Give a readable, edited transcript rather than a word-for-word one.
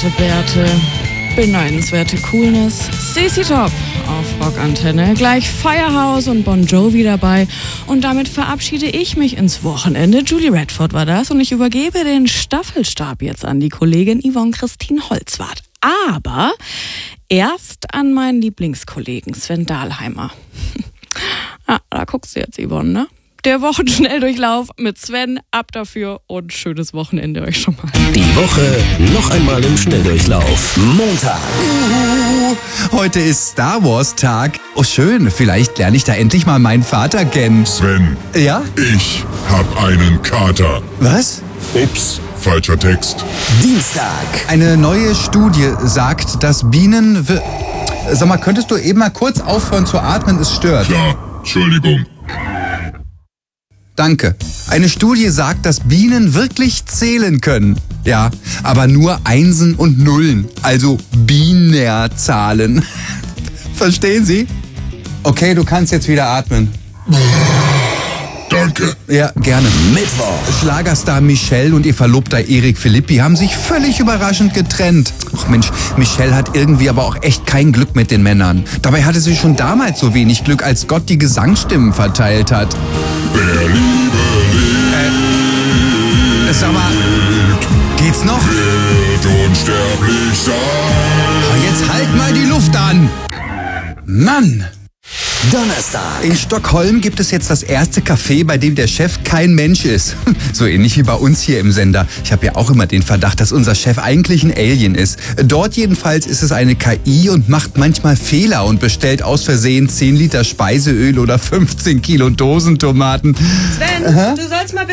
harte Bärte, beneidenswerte Coolness, CC Top auf Rockantenne, gleich Firehouse und Bon Jovi dabei. Und damit verabschiede ich mich ins Wochenende. Julie Redford war das und ich übergebe den Staffelstab jetzt an die Kollegin Yvonne Christine Holzwarth. Aber erst an meinen Lieblingskollegen Sven Dahlheimer. Da guckst du jetzt, Yvonne, ne? Der Wochenschnelldurchlauf mit Sven, ab dafür und schönes Wochenende euch schon mal. Die Woche noch einmal im Schnelldurchlauf. Montag. Heute ist Star Wars Tag. Oh schön, vielleicht lerne ich da endlich mal meinen Vater kennen. Sven, Ja? ich hab einen Kater. Was? Ups, falscher Text. Dienstag. Eine neue Studie sagt, dass Bienen... Sag mal, könntest du eben mal kurz aufhören zu atmen? Es stört. Klar, Entschuldigung. Danke. Eine Studie sagt, dass Bienen wirklich zählen können. Ja, aber nur Einsen und Nullen, also Binärzahlen. Verstehen Sie? Okay, du kannst jetzt wieder atmen. Danke. Ja, gerne. Mittwoch. Schlagerstar Michelle und ihr Verlobter Erik Philippi haben sich völlig überraschend getrennt. Ach Mensch, Michelle hat irgendwie aber auch echt kein Glück mit den Männern. Dabei hatte sie schon damals so wenig Glück, als Gott die Gesangsstimmen verteilt hat. Wer Liebe liebt, Sag mal, geht's noch? wird unsterblich sein. Jetzt halt mal die Luft an! Mann! Donnerstag. In Stockholm gibt es jetzt das erste Café, bei dem der Chef kein Mensch ist. So ähnlich wie bei uns hier im Sender. Ich habe ja auch immer den Verdacht, dass unser Chef eigentlich ein Alien ist. Dort jedenfalls ist es eine KI und macht manchmal Fehler und bestellt aus Versehen 10 Liter Speiseöl oder 15 Kilo Dosentomaten. Sven, du sollst mal